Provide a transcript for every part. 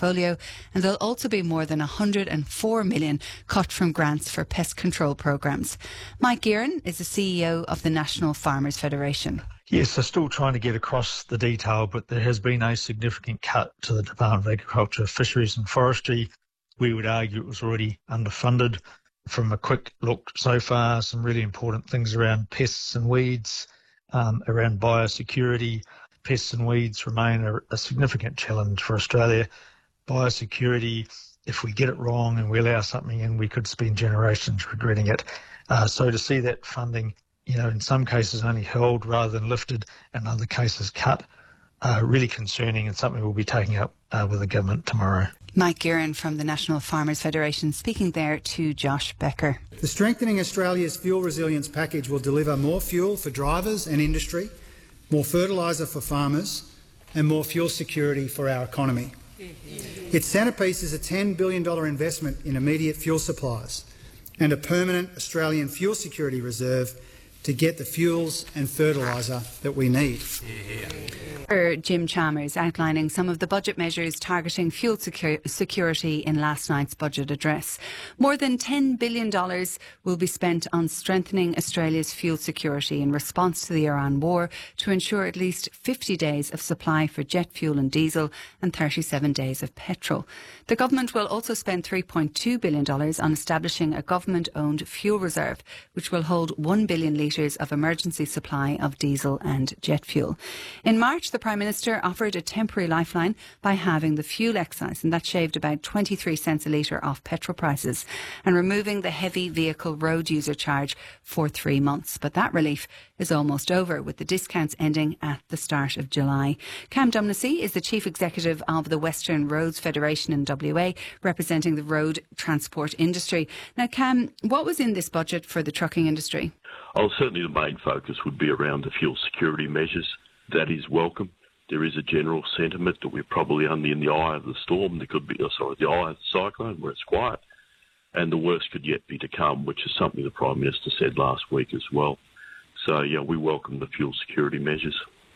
portfolio, and there'll also be more than 104 million cut from grants for pest control programmes. Mike Gearan is the CEO of the National Farmers Federation. Yes, they're still trying to get across the detail, but there has been a significant cut to the Department of Agriculture, Fisheries and Forestry. We would argue it was already underfunded. From a quick look so far, some really important things around pests and weeds, around biosecurity. Pests and weeds remain a significant challenge for Australia. Biosecurity, if we get it wrong and we allow something in, we could spend generations regretting it. So to see that funding, in some cases only held rather than lifted, and other cases cut, really concerning, and something we'll be taking up with the government tomorrow. Mike Gearan from the National Farmers Federation speaking there to Josh Becker. The Strengthening Australia's Fuel Resilience Package will deliver more fuel for drivers and industry, more fertiliser for farmers and more fuel security for our economy. Its centrepiece is a $10 billion investment in immediate fuel supplies and a permanent Australian fuel security reserve to get the fuels and fertiliser that we need. Jim Chalmers outlining some of the budget measures targeting fuel security in last night's budget address. More than $10 billion will be spent on strengthening Australia's fuel security in response to the Iran war to ensure at least 50 days of supply for jet fuel and diesel and 37 days of petrol. The government will also spend $3.2 billion on establishing a government-owned fuel reserve, which will hold 1 billion litres of emergency supply of diesel and jet fuel. In March, the Prime Minister offered a temporary lifeline by halving the fuel excise, and that shaved about 23 cents a litre off petrol prices, and removing the heavy vehicle road user charge for 3 months. But that relief is almost over, with the discounts ending at the start of July. Cam Domnesey is the Chief Executive of the Western Roads Federation in WA, representing the road transport industry. Now, Cam, what was in this budget for the trucking industry? Certainly the main focus would be around the fuel security measures. That is welcome. There is a general sentiment that we're probably only in the eye of the storm. There could be, the eye of the cyclone where it's quiet. And the worst could yet be to come, which is something the Prime Minister said last week as well. So, we welcome the fuel security measures.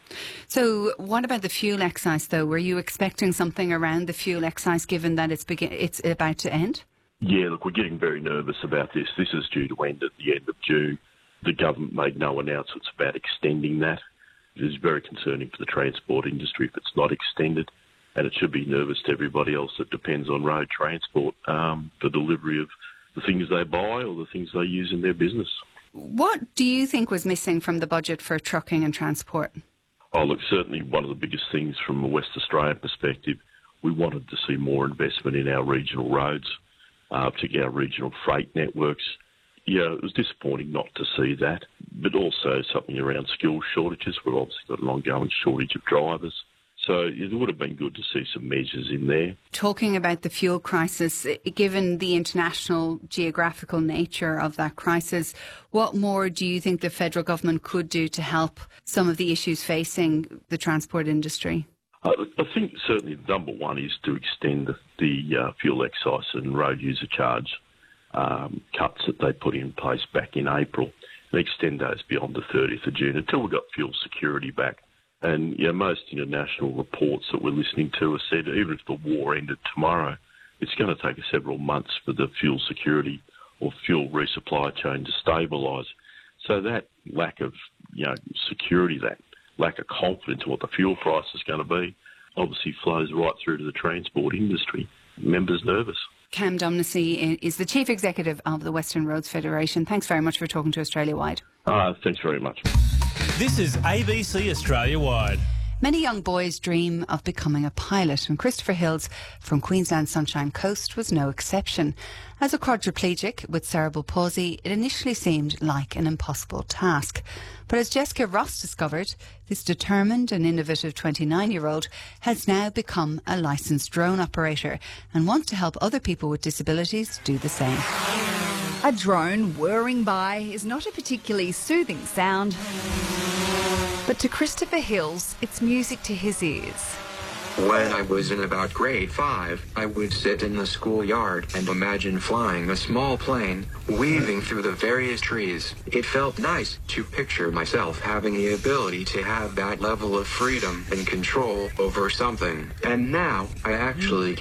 So what about the fuel excise, though? Were you expecting something around the fuel excise, given that it's about to end? Yeah, look, we're getting very nervous about this. This is due to end at the end of June. The government made no announcements about extending that. It is very concerning for the transport industry if it's not extended, and it should be nervous to everybody else that depends on road transport for delivery of the things they buy or the things they use in their business. What do you think was missing from the budget for trucking and transport? Look, certainly one of the biggest things from a West Australian perspective, we wanted to see more investment in our regional roads, particularly our regional freight networks. Yeah, it was disappointing not to see that, but also something around skill shortages. We've obviously got an ongoing shortage of drivers. So it would have been good to see some measures in there. Talking about the fuel crisis, given the international geographical nature of that crisis, what more do you think the federal government could do to help some of the issues facing the transport industry? I think certainly number one is to extend the fuel excise and road user charge cuts that they put in place back in April, and extend those beyond the 30th of June until we've got fuel security back. And most international reports that we're listening to have said even if the war ended tomorrow, it's going to take several months for the fuel security or fuel resupply chain to stabilise. So that lack of security, that lack of confidence in what the fuel price is going to be, obviously flows right through to the transport industry. Members nervous. Cam Domnesey is the Chief Executive of the Western Roads Federation. Thanks very much for talking to Australia Wide. Thanks very much. This is ABC Australia Wide. Many young boys dream of becoming a pilot, and Christopher Hills from Queensland's Sunshine Coast was no exception. As a quadriplegic with cerebral palsy, it initially seemed like an impossible task. But as Jessica Ross discovered, this determined and innovative 29-year-old has now become a licensed drone operator and wants to help other people with disabilities do the same. A drone whirring by is not a particularly soothing sound, but to Christopher Hills, it's music to his ears. When I was in about grade 5, I would sit in the schoolyard and imagine flying a small plane, weaving through the various trees. It felt nice to picture myself having the ability to have that level of freedom and control over something. And now I actually